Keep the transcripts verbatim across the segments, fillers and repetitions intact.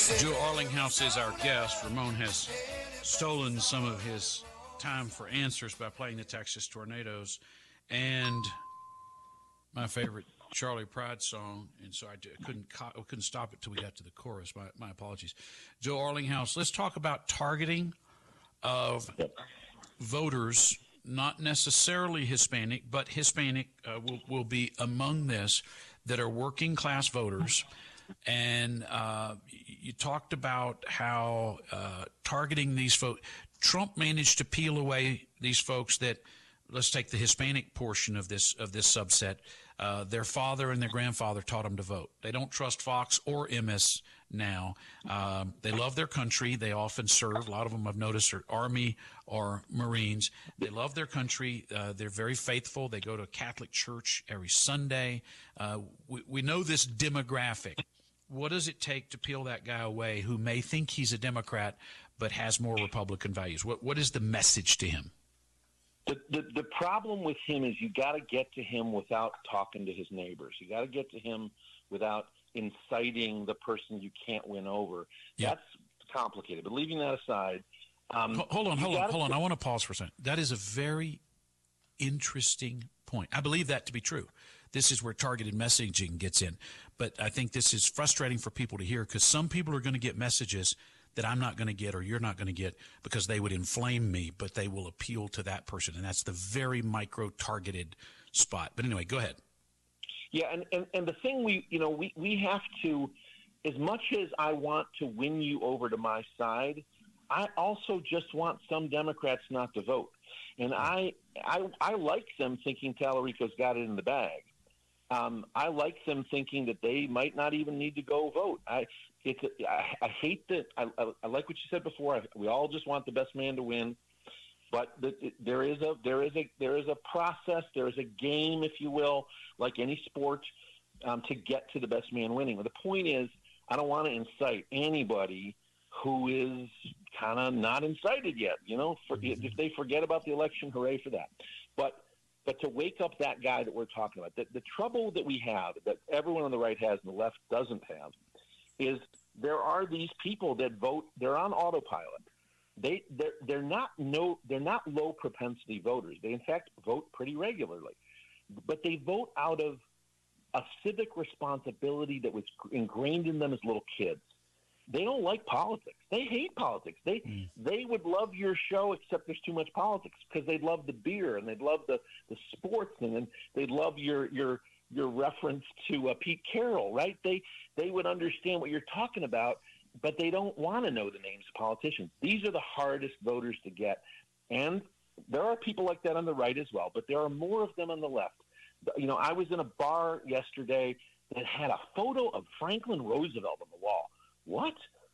Joe Arlinghouse is our guest. Ramon has stolen some of his time for answers by playing the Texas Tornadoes and my favorite Charlie Pride song, and so I couldn't I couldn't stop it till we got to the chorus. My, my apologies. Joe Arlinghouse, let's talk about targeting of voters, not necessarily Hispanic, but Hispanic uh, will, will be among this, that are working class voters. And uh, you talked about how uh, targeting these folks, Trump managed to peel away these folks that, let's take the Hispanic portion of this of this subset. Uh, their father and their grandfather taught them to vote. They don't trust Fox or M S now. Um, they love their country. They often serve. A lot of them I've noticed are Army or Marines. They love their country. Uh, they're very faithful. They go to a Catholic church every Sunday. Uh, we, we know this demographic. What does it take to peel that guy away who may think he's a Democrat but has more Republican values? What What is the message to him? The, the the problem with him is you got to get to him without talking to his neighbors. You got to get to him without inciting the person you can't win over. Yeah. That's complicated. But leaving that aside, um, hold on, hold on, hold on. T- I want to pause for a second. That is a very interesting point. I believe that to be true. This is where targeted messaging gets in. But I think this is frustrating for people to hear because some people are going to get messages that I'm not going to get or you're not going to get because they would inflame me, but they will appeal to that person. And that's the very micro-targeted spot. But anyway, go ahead. Yeah, and, and, and the thing we, you know, we, we have to, as much as I want to win you over to my side, I also just want some Democrats not to vote. And I, I, I like them thinking Tallarico's got it in the bag. Um, I like them thinking that they might not even need to go vote. I, it's, I, I hate that. I, I, I like what you said before. I, we all just want the best man to win, but the, it, there is a there is a there is a process. There is a game, if you will, like any sport, um, to get to the best man winning. But the point is, I don't want to incite anybody who is kind of not incited yet. You know, for, mm-hmm. if they forget about the election, hooray for that. But But to wake up that guy that we're talking about, the, the trouble that we have, that everyone on the right has and the left doesn't have, is there are these people that vote. They're on autopilot. They they're, they're not no they're not low propensity voters. They in fact vote pretty regularly, but they vote out of a civic responsibility that was ingrained in them as little kids. They don't like politics. They hate politics. They mm. they would love your show, except there's too much politics because they'd love the beer and they'd love the, the sports and then they'd love your your your reference to uh, Pete Carroll, right? They they would understand what you're talking about, but they don't want to know the names of politicians. These are the hardest voters to get, and there are people like that on the right as well, but there are more of them on the left. You know, I was in a bar yesterday that had a photo of Franklin Roosevelt on the wall. What?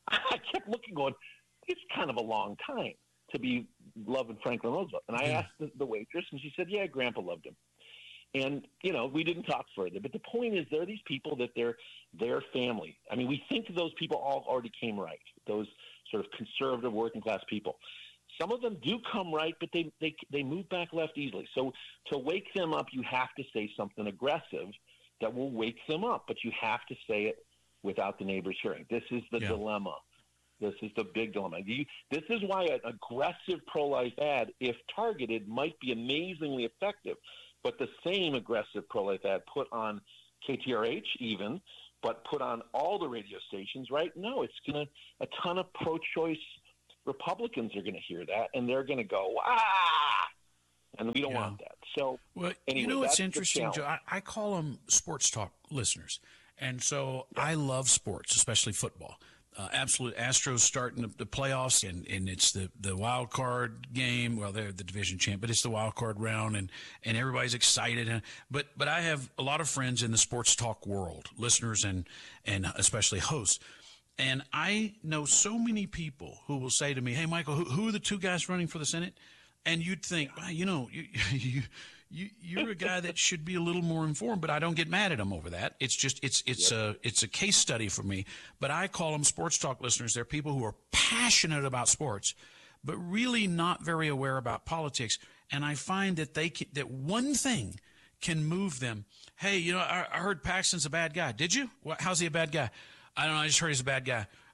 I kept looking going, it's kind of a long time to be loving Franklin Roosevelt. And I yeah. asked the, the waitress, and she said, yeah, Grandpa loved him. And, you know, we didn't talk further. But the point is, there are these people that they're their family. I mean, we think those people all already came right, those sort of conservative working class people. Some of them do come right, but they, they, they move back left easily. So to wake them up, you have to say something aggressive that will wake them up. But you have to say it without the neighbors hearing. This is the yeah. dilemma. This is the big dilemma. You, this is why an aggressive pro-life ad, if targeted, might be amazingly effective. But the same aggressive pro-life ad put on K T R H even, but put on all the radio stations, right? No, it's going to – a ton of pro-choice Republicans are going to hear that, and they're going to go, ah! And we don't yeah. want that. So well, anyway, you know what's interesting, Joe? I, I call them sports talk listeners. And so yeah. I love sports, especially football. Uh, absolute Astros starting the, the playoffs, and, and it's the, the wild card game. Well, they're the division champ, but it's the wild card round, and, and everybody's excited. And, but but I have a lot of friends in the sports talk world, listeners and and especially hosts. And I know so many people who will say to me, hey, Michael, who, who are the two guys running for the Senate? And you'd think, well, you know, you, you you you're a guy that should be a little more informed, but I don't get mad at him over that. It's just it's it's yep. a it's a case study for me. But I call them sports talk listeners. They're people who are passionate about sports, but really not very aware about politics. And I find that they can, that one thing can move them. Hey, you know, I, I heard Paxton's a bad guy. Did you? What, how's he a bad guy? I don't know. I just heard he's a bad guy.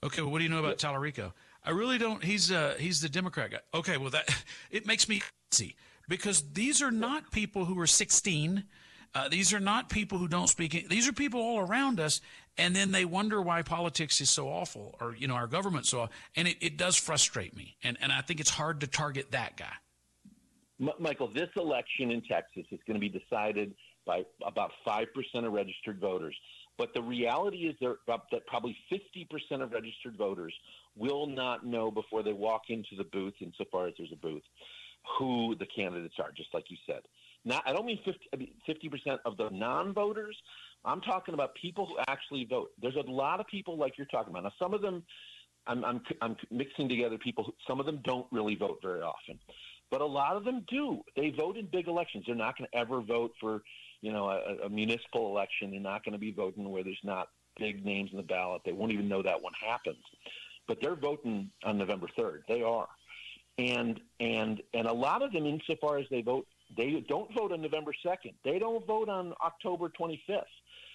Okay, well, what do you know about Tallarico? I really don't. He's uh, he's the Democrat guy. Okay, well, that it makes me see because these are not people who are sixteen. Uh, these are not people who don't speak. These are people all around us, and then they wonder why politics is so awful, or you know, our government so awful. And it, it does frustrate me, and and I think it's hard to target that guy. M- Michael, this election in Texas is going to be decided by about five percent of registered voters. But the reality is there, that probably fifty percent of registered voters will not know before they walk into the booth, insofar as there's a booth, who the candidates are, just like you said. Not, I don't mean fifty, I mean fifty percent of the non-voters. I'm talking about people who actually vote. There's a lot of people like you're talking about. Now, some of them, I'm, I'm, I'm mixing together people, who, some of them don't really vote very often. But a lot of them do. They vote in big elections. They're not going to ever vote for, you know, a, a municipal election. They're not going to be voting where there's not big names in the ballot. They won't even know that one happens. But they're voting on November third. They are. And and and a lot of them, insofar as they vote, they don't vote on November second. They don't vote on October twenty-fifth.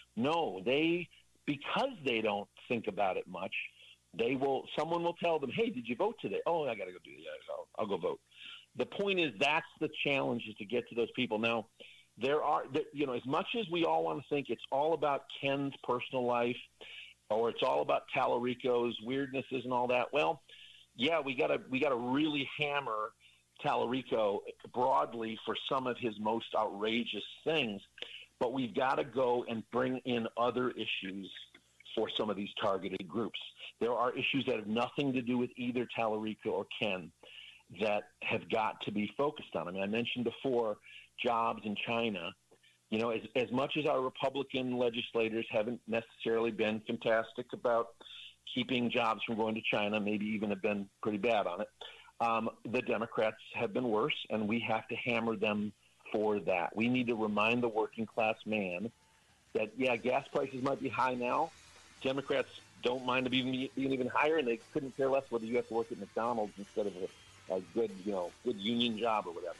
No, they, because they don't think about it much, they will, someone will tell them, hey, did you vote today? Oh, I got to go do that. I'll, I'll go vote. The point is, that's the challenge, is to get to those people. Now, there are, you know, as much as we all want to think it's all about Ken's personal life, or it's all about Tallarico's weirdnesses and all that, well, yeah, we got to we got to really hammer Tallarico broadly for some of his most outrageous things, but we've got to go and bring in other issues for some of these targeted groups. There are issues that have nothing to do with either Tallarico or Ken that have got to be focused on. I mean, I mentioned before jobs in China. You know, as, as much as our Republican legislators haven't necessarily been fantastic about keeping jobs from going to China, maybe even have been pretty bad on it, um, the Democrats have been worse, and we have to hammer them for that. We need to remind the working class man that, yeah, gas prices might be high now. Democrats don't mind them being, being even higher, and they couldn't care less whether you have to work at McDonald's instead of a, a good, you know, good union job or whatever.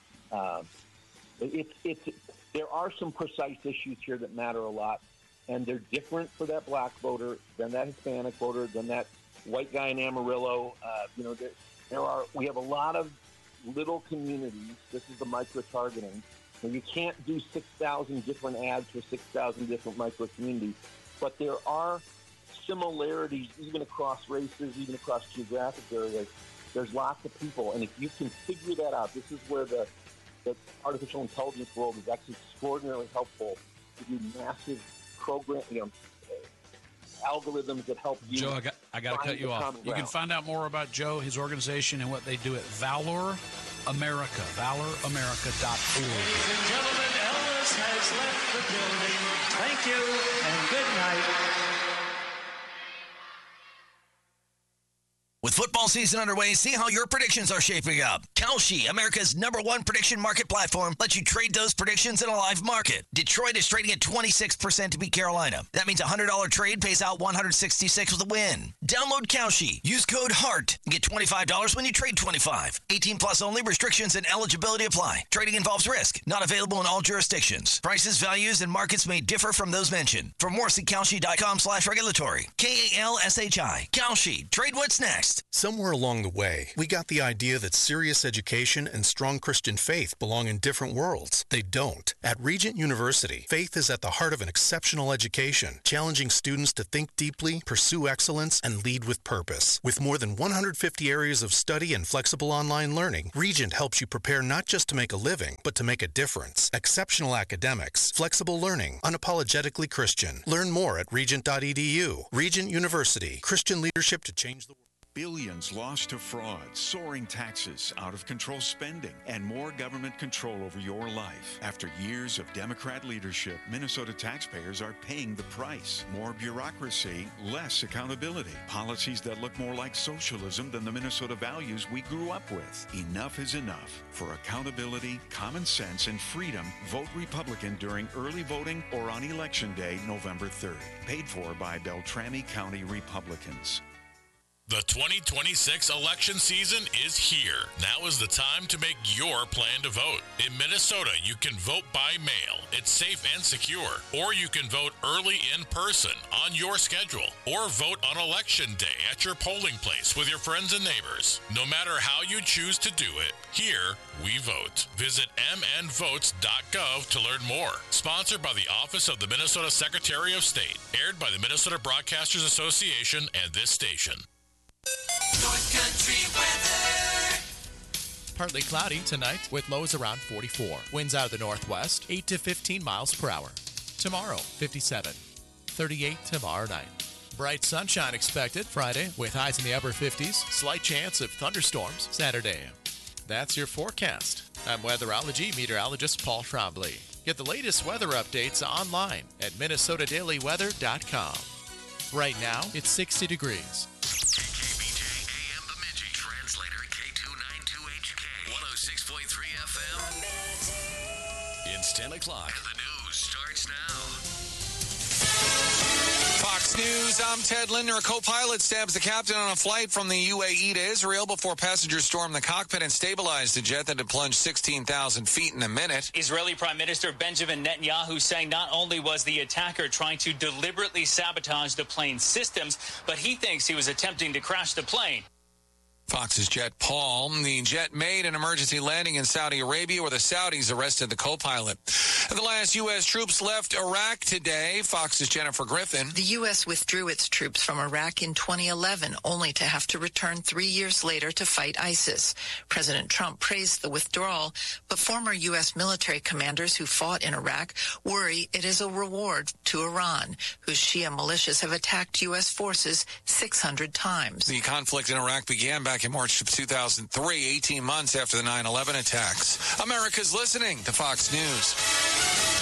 Uh, it's it's there are some precise issues here that matter a lot, and they're different for that black voter than that Hispanic voter, than that white guy in Amarillo. Uh, you know, there, there are we have a lot of little communities. This is the micro-targeting. And you can't do six thousand different ads for six thousand different micro-communities, but there are similarities even across races, even across geographic areas. There's lots of people, and if you can figure that out, this is where the, the artificial intelligence world is actually extraordinarily helpful to do massive program, you know, algorithms that help you. Joe, I got, I got to cut you off. You can find out more about Joe, his organization, and what they do at Valor America, valor america dot org. Ladies and gentlemen, Elvis has left the building. Thank you and good night. With football season underway, see how your predictions are shaping up. Kalshi, America's number one prediction market platform, lets you trade those predictions in a live market. Detroit is trading at twenty-six percent to beat Carolina. That means a one hundred dollars trade pays out one hundred sixty-six with a win. Download Kalshi. Use code HEART. Get twenty-five dollars when you trade twenty-five dollars. eighteen plus only. Restrictions and eligibility apply. Trading involves risk. Not available in all jurisdictions. Prices, values, and markets may differ from those mentioned. For more, see Kalshi.com slash regulatory. K A L S H I. Kalshi. Trade what's next. Somewhere along the way, we got the idea that serious education and strong Christian faith belong in different worlds. They don't. At Regent University, faith is at the heart of an exceptional education, challenging students to think deeply, pursue excellence, and lead with purpose. With more than one hundred fifty areas of study and flexible online learning, Regent helps you prepare not just to make a living, but to make a difference. Exceptional academics, flexible learning, unapologetically Christian. Learn more at regent dot e d u. Regent University, Christian leadership to change the world. Billions lost to fraud, soaring taxes, out-of-control spending, and more government control over your life. After years of Democrat leadership, Minnesota taxpayers are paying the price. More bureaucracy, less accountability. Policies that look more like socialism than the Minnesota values we grew up with. Enough is enough. For accountability, common sense, and freedom, vote Republican during early voting or on Election Day, November third. Paid for by Beltrami County Republicans. The twenty twenty-six election season is here. Now is the time to make your plan to vote. In Minnesota, you can vote by mail. It's safe and secure. Or you can vote early in person on your schedule. Or vote on election day at your polling place with your friends and neighbors. No matter how you choose to do it, here we vote. Visit m n votes dot gov to learn more. Sponsored by the Office of the Minnesota Secretary of State. Aired by the Minnesota Broadcasters Association and this station. North Country weather. Partly cloudy tonight with lows around forty-four. Winds out of the northwest, eight to fifteen miles per hour. Tomorrow, fifty-seven. thirty-eight tomorrow night. Bright sunshine expected Friday with highs in the upper fifties. Slight chance of thunderstorms Saturday. That's your forecast. I'm weatherology meteorologist Paul Trombley. Get the latest weather updates online at minnesota daily weather dot com. Right now, it's sixty degrees. K K B J A M Bemidji. Translator K two ninety-two H K. one oh six point three F M. It's ten o'clock. And the news starts now. Fox News, I'm Ted Linder. A co-pilot stabs the captain on a flight from the U A E to Israel before passengers stormed the cockpit and stabilized the jet that had plunged sixteen thousand feet in a minute. Israeli Prime Minister Benjamin Netanyahu saying not only was the attacker trying to deliberately sabotage the plane's systems, but he thinks he was attempting to crash the plane. Fox's Jet Paul. The jet made an emergency landing in Saudi Arabia where the Saudis arrested the co-pilot. And the last U S troops left Iraq today. Fox's Jennifer Griffin. The U S withdrew its troops from Iraq in twenty eleven, only to have to return three years later to fight ISIS. President Trump praised the withdrawal, but former U S military commanders who fought in Iraq worry it is a reward to Iran, whose Shia militias have attacked U S forces six hundred times. The conflict in Iraq began back in March of two thousand three, eighteen months after the nine eleven attacks. America's listening to Fox News.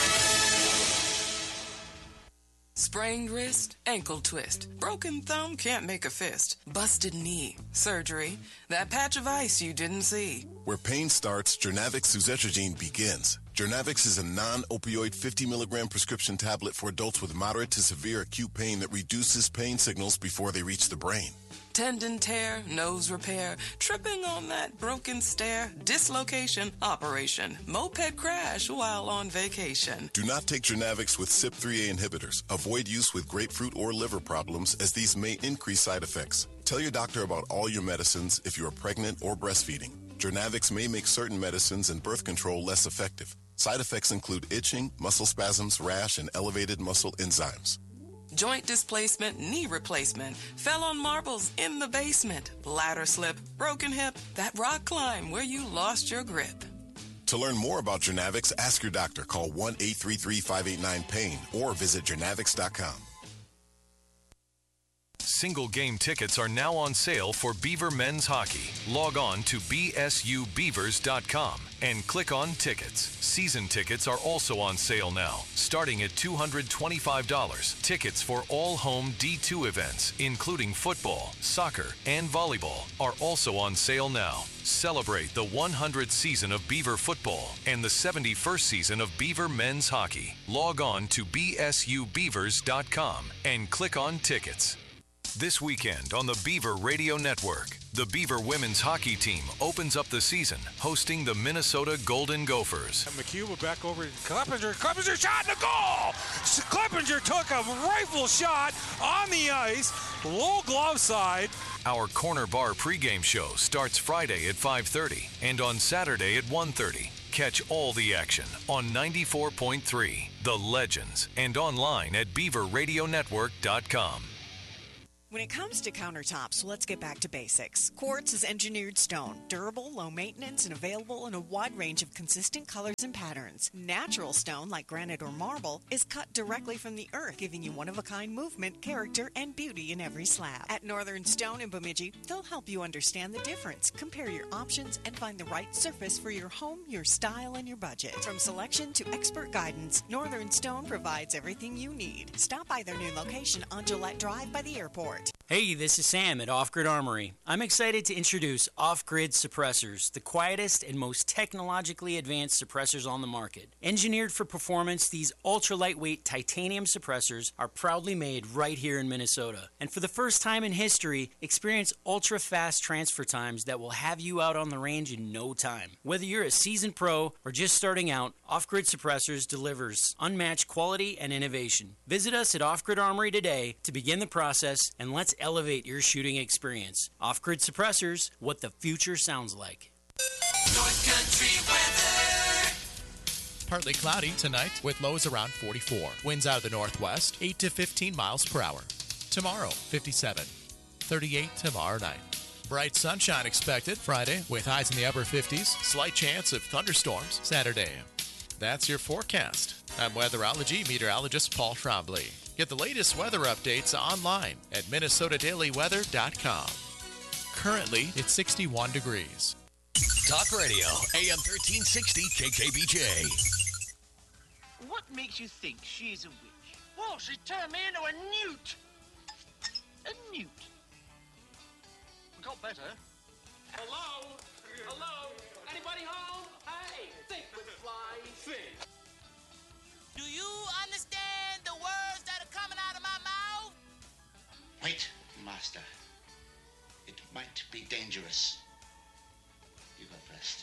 Sprained wrist, ankle twist, broken thumb, can't make a fist, busted knee, surgery, that patch of ice you didn't see. Where pain starts, Jernavix suzetrigine begins. Jernavix is a non-opioid fifty milligram prescription tablet for adults with moderate to severe acute pain that reduces pain signals before they reach the brain. Tendon tear, nose repair, tripping on that broken stair, dislocation, operation, moped crash while on vacation. Do not take Jernavix with C Y P three A inhibitors. Avoid use with grapefruit or liver problems as these may increase side effects. Tell your doctor about all your medicines if you are pregnant or breastfeeding. Jernavix may make certain medicines and birth control less effective. Side effects include itching, muscle spasms, rash, and elevated muscle enzymes. Joint displacement, knee replacement, fell on marbles in the basement, ladder slip, broken hip, that rock climb where you lost your grip. To learn more about Jernavix, ask your doctor. Call one eight three three, five eight nine, pain or visit jernavix dot com. Single game tickets are now on sale for Beaver men's hockey. Log on to b s u beavers dot com and click on tickets. Season tickets are also on sale now, starting at two hundred twenty-five dollars. Tickets for all home D two events, including football, soccer, and volleyball, are also on sale now. Celebrate the one hundredth season of Beaver football and the seventy-first season of Beaver men's hockey. Log on to b s u beavers dot com and click on tickets. This weekend on the Beaver Radio Network, the Beaver women's hockey team opens up the season hosting the Minnesota Golden Gophers. And McHugh back over to Kleppinger. Kleppinger shot in the goal! Kleppinger took a rifle shot on the ice, low glove side. Our Corner Bar pregame show starts Friday at five thirty and on Saturday at one thirty. Catch all the action on ninety-four point three, The Legends, and online at beaver radio network dot com. When it comes to countertops, let's get back to basics. Quartz is engineered stone, durable, low maintenance, and available in a wide range of consistent colors and patterns. Natural stone, like granite or marble, is cut directly from the earth, giving you one-of-a-kind movement, character, and beauty in every slab. At Northern Stone in Bemidji, they'll help you understand the difference, compare your options, and find the right surface for your home, your style, and your budget. From selection to expert guidance, Northern Stone provides everything you need. Stop by their new location on Gillette Drive by the airport. start. Hey, this is Sam at Off Grid Armory. I'm excited to introduce Off Grid Suppressors, the quietest and most technologically advanced suppressors on the market. Engineered for performance, these ultra-lightweight titanium suppressors are proudly made right here in Minnesota. And for the first time in history, experience ultra-fast transfer times that will have you out on the range in no time. Whether you're a seasoned pro or just starting out, Off Grid Suppressors delivers unmatched quality and innovation. Visit us at Off Grid Armory today to begin the process, and let's elevate your shooting experience. Off Grid Suppressors, what the future sounds like. North Country weather. Partly cloudy tonight with lows around forty-four. Winds out of the northwest, eight to fifteen miles per hour. Tomorrow, fifty-seven. thirty-eight tomorrow night. Bright sunshine expected Friday with highs in the upper fifties. Slight chance of thunderstorms Saturday. That's your forecast. I'm weatherology meteorologist Paul Trombley. Get the latest weather updates online at minnesota daily weather dot com. Currently, it's sixty-one degrees. Talk Radio, A M thirteen sixty K K B J. What makes you think she's a witch? Well, she turned me into a newt. A newt. Got better. Hello? Hello? Anybody home? Hey, think with fly, think. Do you understand the words that are coming out of my mouth? Wait, Master. It might be dangerous. You go first.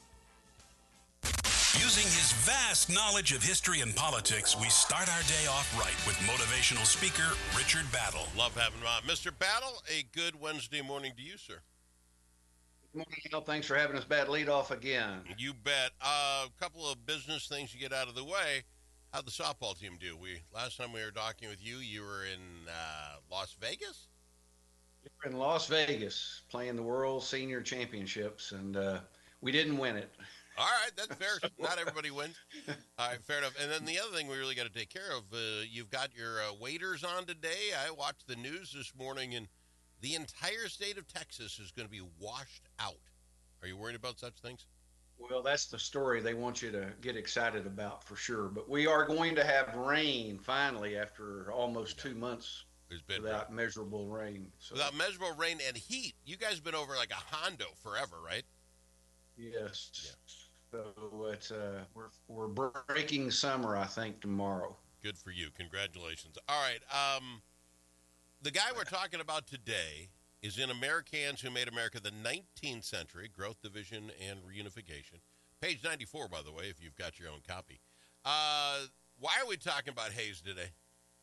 Using his vast knowledge of history and politics, we start our day off right with motivational speaker Richard Battle. Love having him on. Mister Battle, a good Wednesday morning to you, sir. Good morning, Al. Thanks for having us bad lead off again. You bet. A uh, couple of business things to get out of the way. How'd the softball team do? We last time we were talking with you, you were in uh, Las Vegas? We were in Las Vegas playing the World Senior Championships, and uh, we didn't win it. All right, that's fair. Not everybody wins. All right, fair enough. And then the other thing we really got to take care of, uh, you've got your uh, waiters on today. I watched the news this morning, and the entire state of Texas is going to be washed out. Are you worried about such things? Well, that's the story they want you to get excited about for sure. But we are going to have rain finally after almost two months There's been without rain. measurable rain. So, Without measurable rain and heat. You guys have been over like a Hondo forever, right? yes. Yeah. So it's, uh, we're, we're breaking summer, I think, tomorrow. Good for you. Congratulations. All right. Um, the guy we're talking about today is in Americans Who Made America the nineteenth Century, Growth, Division, and Reunification. Page ninety-four, by the way, if you've got your own copy. Uh, why are we talking about Hayes today?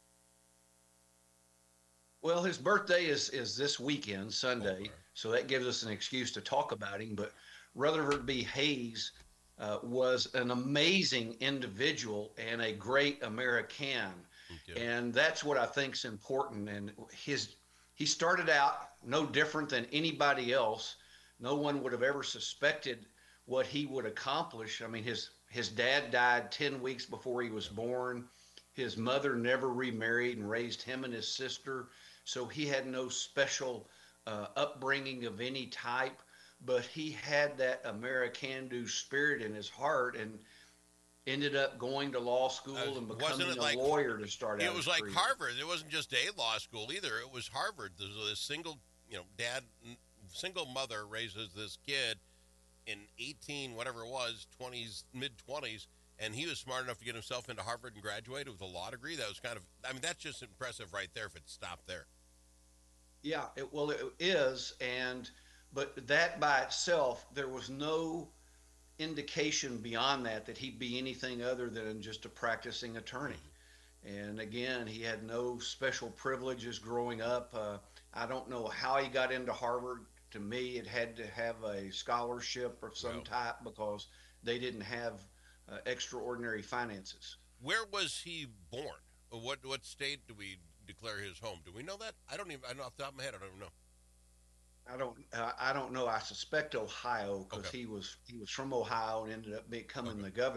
Well, his birthday is, is this weekend, Sunday, Oh, right. so that gives us an excuse to talk about him. But Rutherford B. Hayes uh, was an amazing individual and a great American. Okay. And that's what I think is important. And his he started out no different than anybody else. No one would have ever suspected what he would accomplish. I mean, his his dad died ten weeks before he was born. His mother never remarried and raised him and his sister. So he had no special uh, upbringing of any type, but he had that American-do spirit in his heart and ended up going to law school Uh, and wasn't becoming it a like- lawyer to start out It was his like career. Harvard. It wasn't just a law school either. It was Harvard. There's a single, you know, dad, single mother raises this kid in eighteen, whatever it was, twenties, mid-twenties, and he was smart enough to get himself into Harvard and graduate with a law degree. That was kind of, I mean, that's just impressive right there if it stopped there. Yeah, it, well, it is, and but that by itself, there was no indication beyond that that he'd be anything other than just a practicing attorney. And again, he had no special privileges growing up. Uh, I don't know how he got into Harvard. To me, it had to have a scholarship of some Well. type because they didn't have uh, extraordinary finances. Where was he born? What what state do we declare his home? Do we know that? I don't even, I know off the top of my head, I don't even know. I don't. Uh, I don't know. I suspect Ohio because Okay. he was he was from Ohio and ended up becoming the governor.